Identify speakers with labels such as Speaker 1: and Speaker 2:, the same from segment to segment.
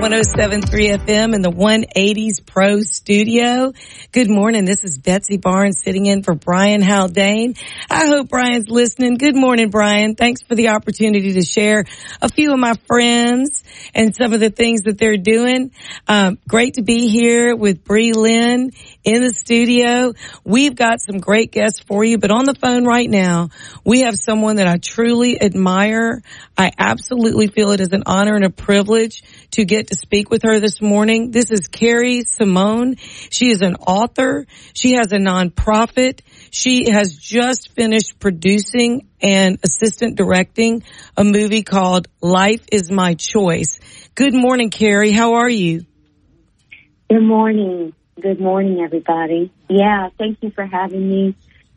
Speaker 1: 107.3 FM in the 180s Pro Studio. Good morning. This is Betsy Barnes sitting in for Brian Haldane. I hope Brian's listening. Good morning, Brian. Thanks for the opportunity to share a few of my friends and some of the things that they're doing. Great to be here with Bree Lynn in the studio. We've got some great guests for you, but on the phone right now, we have someone that I truly admire. I absolutely feel it is an honor and a privilege to get to speak with her this morning. This is Carrie Simone. She is an author. She has a nonprofit. She has just finished producing and assistant directing a movie called Life is My Choice. Good morning, Carrie. How are you?
Speaker 2: Good morning. Good morning, everybody. Yeah, thank you for having me.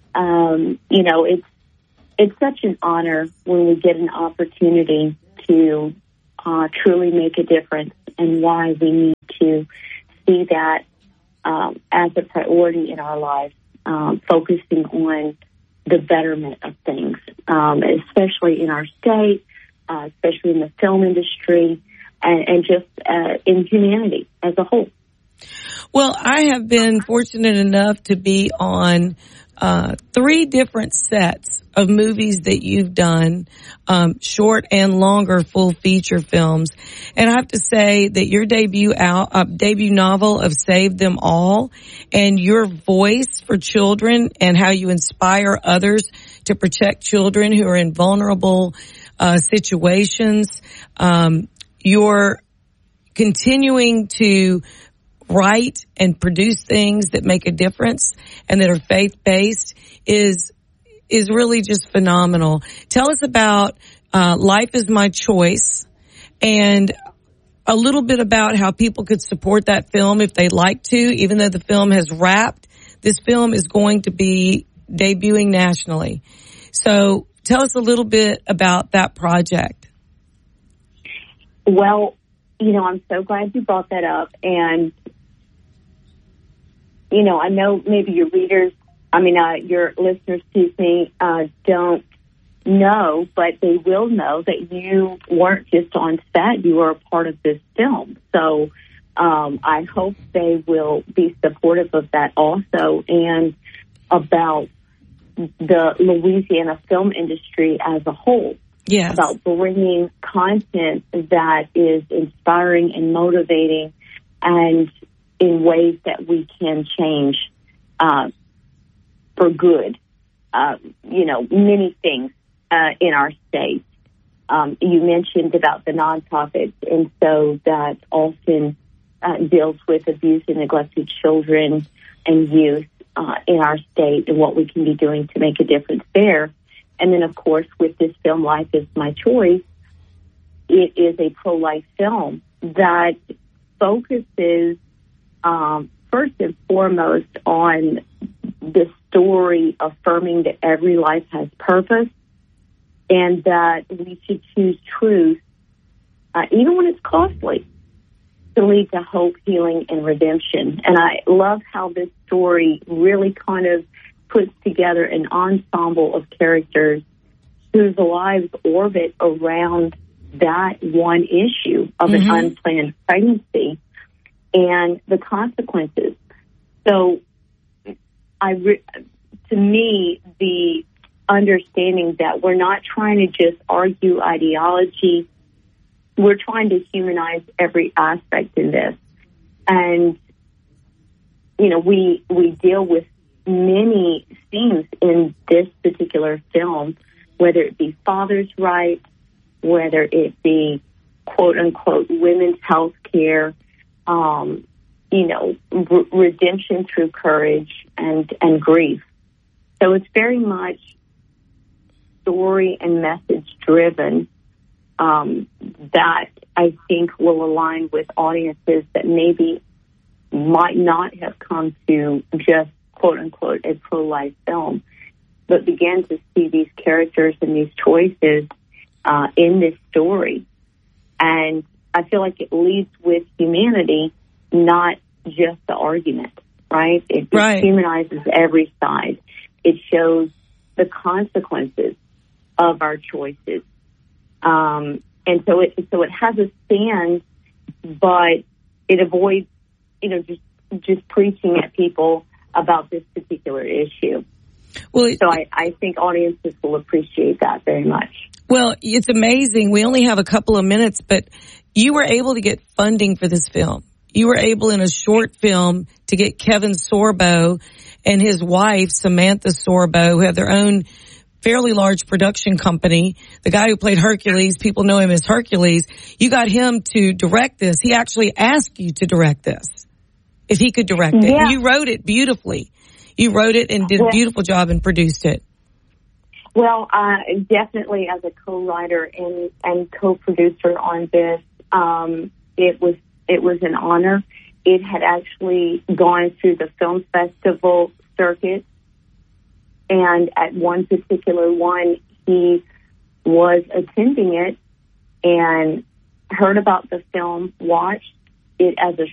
Speaker 2: It's such an honor when we get an opportunity to truly make a difference, and why we need to see that as a priority in our lives, focusing on the betterment of things, especially in our state, especially in the film industry, and just in humanity as a whole.
Speaker 1: Well, I have been fortunate enough to be on 3 different sets of movies that you've done, short and longer full feature films. And I have to say that your debut novel of Save Them All, and your voice for children and how you inspire others to protect children who are in vulnerable situations. You're continuing to write and produce things that make a difference and that are faith-based is really just phenomenal. Tell us about Life is My Choice, and a little bit about how people could support that film if they'd like to. Even though the film has wrapped, this film is going to be debuting nationally. So tell us a little bit about that project.
Speaker 2: Well, I'm so glad you brought that up. And, I know maybe your listeners, don't know, but they will know that you weren't just on set, you were a part of this film. So I hope they will be supportive of that also, and about the Louisiana film industry as a whole.
Speaker 1: Yes.
Speaker 2: About bringing content that is inspiring and motivating, and in ways that we can change for good, many things in our state. You mentioned about the nonprofits, and so that often deals with abused and neglected children and youth in our state, and what we can be doing to make a difference there. And then, of course, with this film, Life is My Choice, it is a pro-life film that focuses first and foremost on the story affirming that every life has purpose, and that we should choose truth, even when it's costly, to lead to hope, healing, and redemption. And I love how this story really kind of puts together an ensemble of characters whose lives orbit around that one issue of an unplanned pregnancy and the consequences. So to me, the understanding that we're not trying to just argue ideology, we're trying to humanize every aspect in this. And, we deal with many themes in this particular film, whether it be father's rights, whether it be quote unquote women's health care, redemption through courage and grief. So it's very much story and message driven, that I think will align with audiences that maybe might not have come to just quote unquote a pro-life film, but began to see these characters and these choices in this story. And I feel like it leads with humanity, not just the argument, right? It humanizes every side. It shows the consequences of our choices. And so it has a stand but it avoids, just preaching at people about this particular issue.
Speaker 1: Well,
Speaker 2: so I think audiences will appreciate that very much.
Speaker 1: Well, it's amazing. We only have a couple of minutes, but you were able to get funding for this film. You were able in a short film to get Kevin Sorbo and his wife, Samantha Sorbo, who have their own fairly large production company. The guy who played Hercules, people know him as Hercules. You got him to direct this. He actually asked you to direct this, if he could direct it.
Speaker 2: Yeah.
Speaker 1: And you wrote it beautifully. You wrote it and did a beautiful job and produced it.
Speaker 2: Well, definitely as a co-writer and co-producer on this, it was an honor. It had actually gone through the film festival circuit, and at one particular one, he was attending it and heard about the film, watched it as a